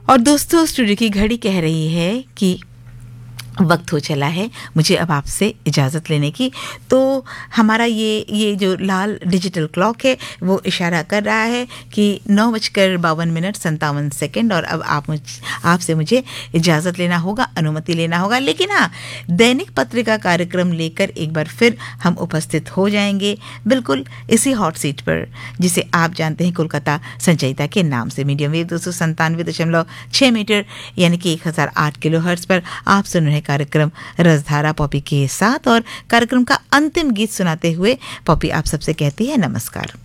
और दोस्तों, स्टूडियो की घड़ी कह रही है कि वक्त हो चला है मुझे अब आपसे इजाज़त लेने की। तो हमारा ये जो लाल डिजिटल क्लॉक है वो इशारा कर रहा है कि 9:52 और अब आपसे मुझे इजाज़त लेना होगा, अनुमति लेना होगा। लेकिन हाँ, दैनिक पत्रिका कार्यक्रम लेकर एक बार फिर हम उपस्थित हो जाएंगे, बिल्कुल इसी हॉट सीट पर जिसे आप जानते हैं कोलकाता संचयिता के नाम से। मीडियम वेव 297.6 मीटर यानी कि 1008 किलोहर्ट्ज़ पर आप सुन रहे कार्यक्रम रसधारा पॉपी के साथ। और कार्यक्रम का अंतिम गीत सुनाते हुए पॉपी आप सबसे कहती है नमस्कार।